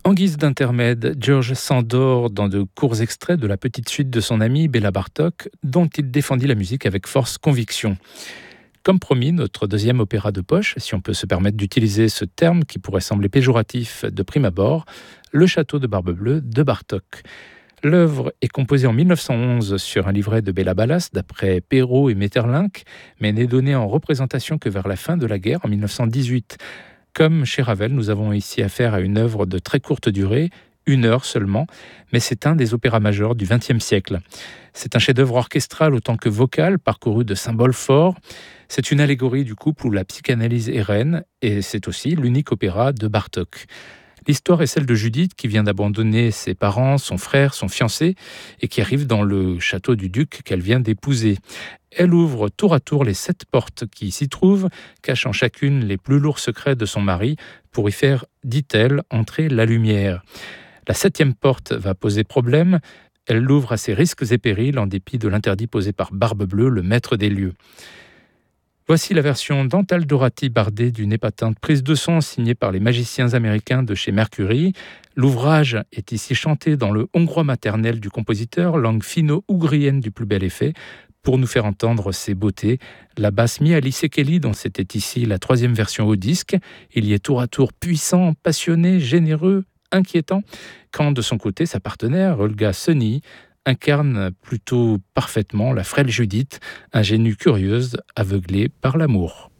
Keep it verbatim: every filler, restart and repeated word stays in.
En guise d'intermède, George s'endort dans de courts extraits de la petite suite de son ami Béla Bartók, dont il défendit la musique avec force conviction. Comme promis, notre deuxième opéra de poche, si on peut se permettre d'utiliser ce terme qui pourrait sembler péjoratif de prime abord, Le Château de Barbe-Bleue de Bartók. L'œuvre est composée en mille neuf cent onze sur un livret de Béla Balázs d'après Perrault et Maeterlinck, mais n'est donnée en représentation que vers la fin de la guerre en mille neuf cent dix-huit. Comme chez Ravel, nous avons ici affaire à une œuvre de très courte durée, une heure seulement, mais c'est un des opéras majeurs du vingtième siècle. C'est un chef-d'œuvre orchestral autant que vocal, parcouru de symboles forts. C'est une allégorie du couple où la psychanalyse est reine, et c'est aussi l'unique opéra de Bartók. L'histoire est celle de Judith qui vient d'abandonner ses parents, son frère, son fiancé, et qui arrive dans le château du duc qu'elle vient d'épouser. Elle ouvre tour à tour les sept portes qui s'y trouvent, cachant chacune les plus lourds secrets de son mari, pour y faire, dit-elle, entrer la lumière. La septième porte va poser problème. Elle l'ouvre à ses risques et périls en dépit de l'interdit posé par Barbe-Bleue, le maître des lieux. Voici la version Dentale Dorati bardée d'une épatante prise de son signée par les magiciens américains de chez Mercury. L'ouvrage est ici chanté dans le hongrois maternel du compositeur, langue finno-ougrienne du plus bel effet, pour nous faire entendre ses beautés. La basse Mihaly Cekeli, dont c'était ici la troisième version au disque, il y est tour à tour puissant, passionné, généreux, inquiétant, quand de son côté sa partenaire, Olga Sonny, incarne plutôt parfaitement la frêle Judith, ingénue curieuse, aveuglée par l'amour.